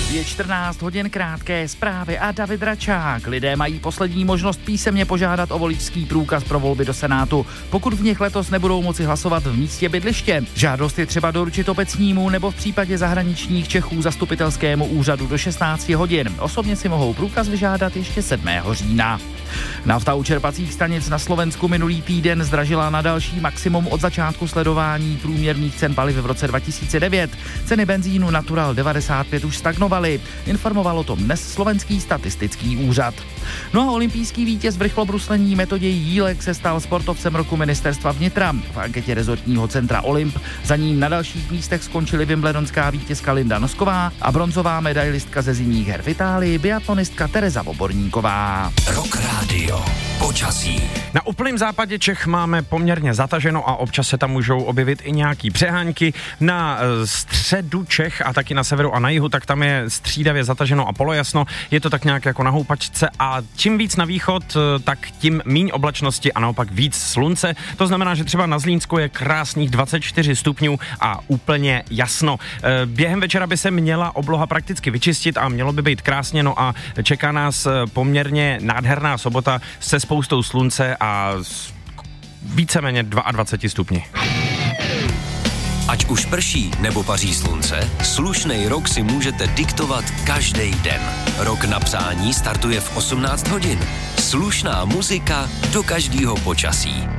Je 14 hodin, krátké zprávy a David Račák. Lidé mají poslední možnost písemně požádat o voličský průkaz pro volby do Senátu, pokud v nich letos nebudou moci hlasovat v místě bydliště. Žádost je třeba doručit obecnímu nebo v případě zahraničních Čechů zastupitelskému úřadu do 16 hodin. Osobně si mohou průkaz vyžádat ještě 7. října. Nafta u čerpacích stanic na Slovensku minulý týden zdražila na další maximum od začátku sledování průměrných cen paliv v roce 2009. Ceny benzínu Natural 95 už stagnovaly. Informoval o tom dnes slovenský statistický úřad. No a olympijský vítěz v rychlobruslení Metoděj Jílek se stal sportovcem roku ministerstva vnitra. V anketě rezortního centra Olymp za ním na dalších místech skončily wimbledonská vítězka Linda Nosková a bronzová medailistka ze zimních her v Itálii biatlonistka Tereza Voborníková. Rock Radio. Počasí. Na úplném západě Čech máme poměrně zataženo a občas se tam můžou objevit i nějaký přehánky. Na středu Čech a taky na severu a na jihu, tak tam je střídavě zataženo a polojasno. Je to tak nějak jako na houpačce a čím víc na východ, tak tím míň oblačnosti a naopak víc slunce. To znamená, že třeba na Zlínsku je krásných 24 stupňů a úplně jasno. Během večera by se měla obloha prakticky vyčistit a mělo by být krásně, no a čeká nás poměrně nádherná sobota se spoustou slunce a víceméně 22 stupni. Ať už prší nebo paří slunce, slušnej rok si můžete diktovat každý den. Rok na přání startuje v 18 hodin. Slušná muzika do každého počasí.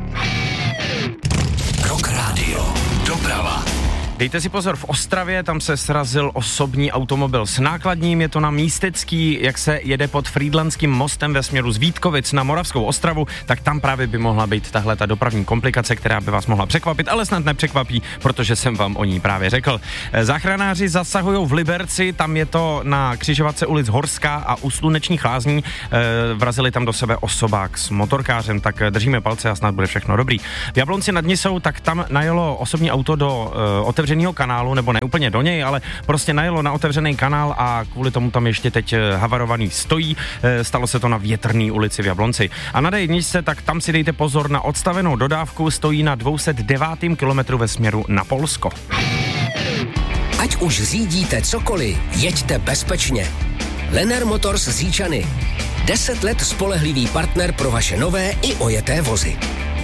Rock Radio. Doprava. Dejte si pozor, v Ostravě tam se srazil osobní automobil s nákladním, je to na Místecký, jak se jede pod Frýdlantským mostem ve směru z Vítkovic na Moravskou Ostravu, tak tam právě by mohla být tahle ta dopravní komplikace, která by vás mohla překvapit, ale snad nepřekvapí, protože jsem vám o ní právě řekl. Záchranáři zasahují v Liberci, tam je to na křižovatce ulic Horská a u Slunečních lázní, vrazili tam do sebe osobák s motorkářem, tak držíme palce a snad bude všechno dobrý. V Jablonci nad Nisou, tak tam najelo osobní auto do otevřeného kanálu, nebo ne úplně do něj, ale prostě najelo na otevřený kanál a kvůli tomu tam ještě teď havarovaný stojí. Stalo se to na Větrný ulici v Jablonci. A na D1, tak tam si dejte pozor na odstavenou dodávku, stojí na 209. kilometru ve směru na Polsko. Ať už řídíte cokoliv, jeďte bezpečně. Lenner Motors z Říčany. 10 let spolehlivý partner pro vaše nové i ojeté vozy.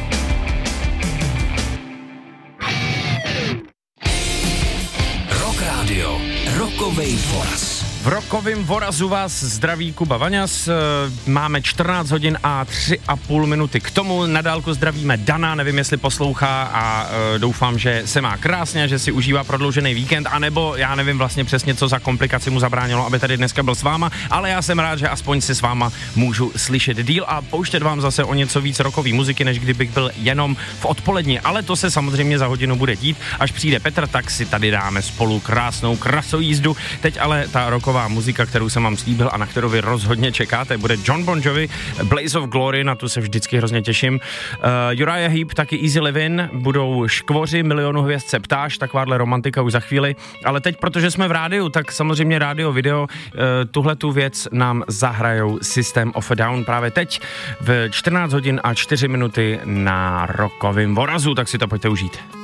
Rokovej voraz. V Rokovém vorazu vás zdraví Kuba Vaňas, máme 14 hodin a 3,5 minuty k tomu, na dálku zdravíme Dana, nevím jestli poslouchá a doufám, že se má krásně, že si užívá prodloužený víkend, anebo já nevím vlastně přesně, co za komplikaci mu zabránilo, aby tady dneska byl s váma, ale já jsem rád, že aspoň si s váma můžu slyšet díl a pouštět vám zase o něco víc rokový muziky, než kdybych byl jenom v odpolední, ale to se samozřejmě za hodinu bude dít, až přijde Petr, tak si tady dáme spolu krásnou krasojízdu, teď ale ta roková muzika, kterou jsem vám slíbil a na kterou vy rozhodně čekáte, bude John Bon Jovi, Blaze of Glory, na tu se vždycky hrozně těším. Uriah Heep, taky Easy Livin, budou Škvoři, Milionu hvězd se ptáš, takováhle romantika už za chvíli, ale teď, protože jsme v rádiu, tak samozřejmě rádio, video, tuhletu věc nám zahrajou System of a Down právě teď v 14 hodin a 4 minuty na Rokovém vorazu, tak si to pojďte užít.